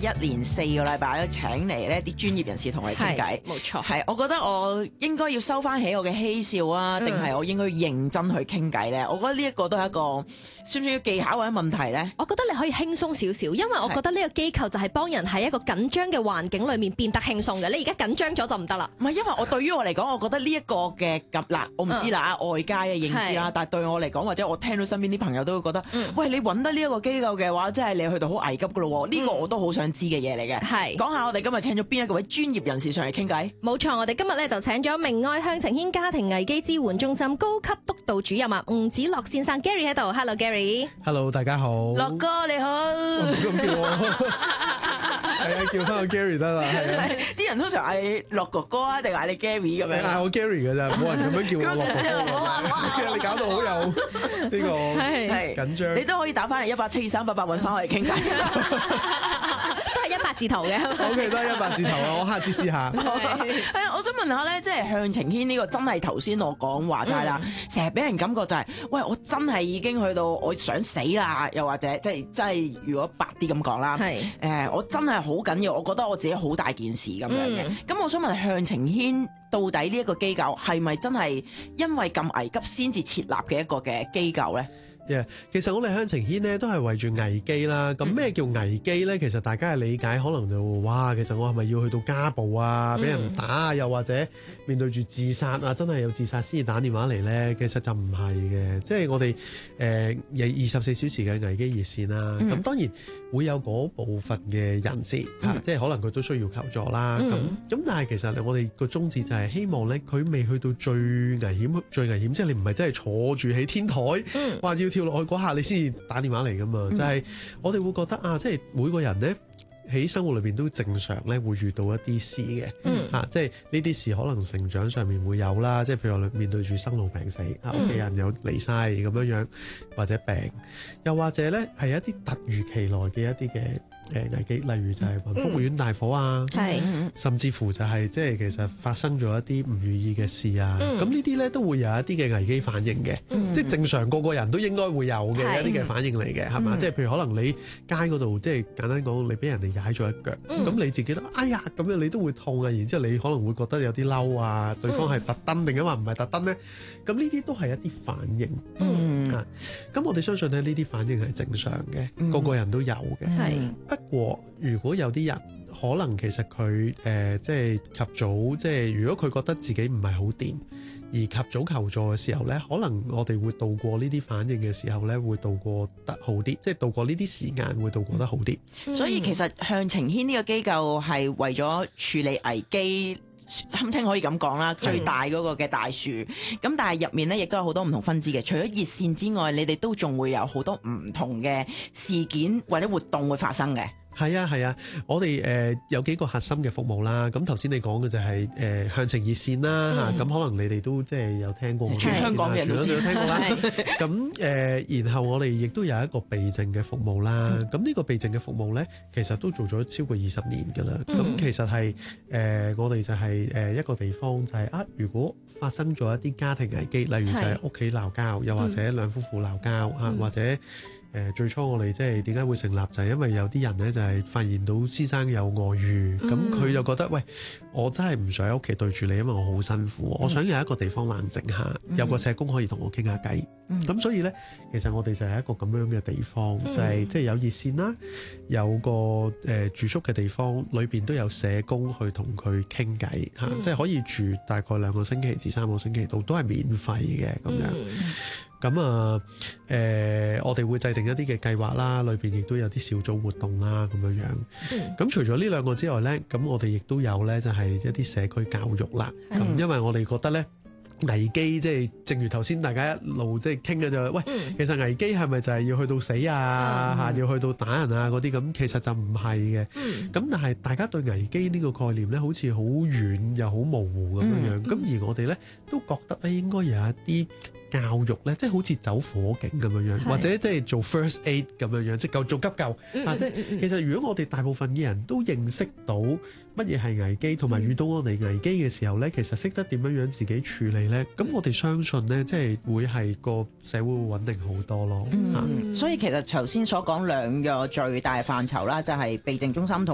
1年4個禮拜咧請嚟呢啲專業人士同我哋傾偈， 冇錯。 係，我覺得我應該要收翻起我嘅嬉笑啊，定係我應該要認真去傾偈咧？我覺得呢一個都係一個算唔算要技巧或者問題咧？ 我覺得你可以輕鬆少少，因為我覺得呢個機構就係幫人喺一個緊張嘅環境裏面變得輕鬆嘅。你而家緊張咗就唔得啦。 唔係，因為我對於我嚟講，我覺得呢一個嘅嗱，我唔知啦，外界嘅認知啦，但係對我嚟講，或者我聽到身邊啲朋友都會覺得，喂，你揾得呢一個機構嘅話，即係你去到好危急噶咯喎。呢個我都好想知嘅嘢嚟嘅。係，講下我哋今日請咗邊一個位專業人士上嚟傾偈。 冇錯，我哋今日咧就請咗明愛向晴軒家庭危機支援中心高級督導主任吳子樂先生 Gary 喺度。Hello Gary。Hello 大家好。 樂哥你好。 咁叫我。係啊，叫翻我 Gary 得啦。係啊。 啲人通常嗌你樂哥哥啊，定嗌你 Gary 咁樣？ 嗌我 Gary 㗎咋，冇人咁樣叫我樂哥哥。你搞到好有呢個緊張。 你都可以打翻嚟17238揾翻我哋傾偈。 都係100字頭嘅。 OK， 都係100字頭啊！我下次試下。 係啊，我想問下咧，即係向晴軒呢個真係頭先我講話齋啦，成日俾人感覺就係，喂，我真係已經去到我想死啦，又或者即係如果白啲咁講啦，我真係好緊要，我覺得我自己好大件事咁樣嘅。咁我想問向晴軒，到底呢一個機構係咪真係因為咁危急先至設立嘅一個嘅機構咧？ 其實我哋向晴軒咧都係為住危機啦。咁咩叫危機咧？其實大家嘅理解可能就哇，其實我係咪要去到家暴啊，俾人打啊，又或者面對住自殺啊，真係有自殺先至打電話嚟咧？其實就唔係嘅，即係我哋有24小時嘅危機熱線啦。咁當然會有嗰部分嘅人士即係可能佢都需要求助啦。咁但係其實我哋個宗旨就係希望咧，佢未去到最危險，即係你唔係真係坐住喺天台話要跳落去嗰下你先至打電話嚟噶嘛。就係我哋會覺得啊，即係每個人咧喺生活裏邊都正常咧會遇到一啲事嘅。即係呢啲事可能成長上面會有啦，即係譬如我面對住生老病死屋企人有離世咁樣，或者病，又或者咧係一啲突如其來嘅一啲嘅危機，例如就係福匯院大火啊，甚至乎就係即係其實發生咗一啲唔如意嘅事啊。咁呢啲咧都會有一啲嘅危機反應嘅，即係正常個人都應該會有嘅一啲嘅反應嚟嘅，係嘛？即係譬如可能你街嗰度，即係簡單講，你俾人哋踩咗一腳，咁你自己都哎呀咁樣，你都會痛啊。然之後你可能會覺得有啲嬲啊，對方係特登定因為唔係特登咧？咁呢啲都係一啲反應。咁我哋相信咧呢啲反應係正常嘅，個人都有嘅。不過如果有啲人可能其實佢即係及早，即係如果佢覺得自己唔係好掂，而及早求助嘅時候呢，可能我哋會度過呢啲反應嘅時候呢，會度過得好啲，即係度過呢啲時間會度過得好啲。 所以其實向晴軒呢個機構係為咗處理危機，堪稱可以咁講啦，最大嗰個嘅大樹。咁但係入面呢，亦都有好多唔同分支嘅。除咗熱線之外，你哋都仲會有好多唔同嘅事件或者活動會發生嘅。 係啊，我哋有幾個核心嘅服務啦。咁頭先你講嘅就係向晴熱線啦嚇，咁可能你哋都即係有聽過， 全香港嘅人都有聽過啦。 咁然後我哋亦都有一個備證嘅服務啦。咁呢個備證嘅服務咧，其實都做咗超過20年㗎啦。咁其實係我哋就係一個地方就係如果發生咗一啲家庭危機，例如就係屋企鬧交，又或者兩夫婦鬧交或者最初我哋即係點解會成立，就係因為有啲人咧就係發現到先生有外遇，咁佢就覺得喂，我真係唔想喺屋企對住你，因為我好辛苦，我想有一個地方冷靜下，有個社工可以同我傾下偈。咁所以咧，其實我哋就係一個咁樣嘅地方，就係即係有熱線啦，有個住宿嘅地方，裏邊都有社工去同佢傾偈嚇，即係可以住大概2個星期至3個星期度，都係免費嘅咁樣。咁我哋會制定一啲嘅計劃啦，裏邊亦都有啲小組活動啦，咁樣樣。咁除咗呢2個之外呢，咁我哋亦都有呢，就係一啲社區教育啦。咁因為我哋覺得呢，危機即係正如頭先大家一路即係傾嘅就係，喂，其實危機係咪就係要去到死啊，要去到打人啊嗰啲咁？其實就唔係嘅。咁但係大家對危機呢個概念呢，好似好遠又好模糊咁樣樣。咁而我哋呢，都覺得咧應該有一啲教育咧，即係好似走火警咁樣樣，或者即係做 first aid 咁樣樣，即係做急救即係其實如果我哋大部分嘅人都認識到乜嘢係危機，同埋遇到我哋危機嘅時候咧，其實識得點樣樣自己處理咧，咁我哋相信咧，即係會係個社會會穩定好多咯。 所以其實頭先所講2個最大嘅範疇啦，就係備證中心同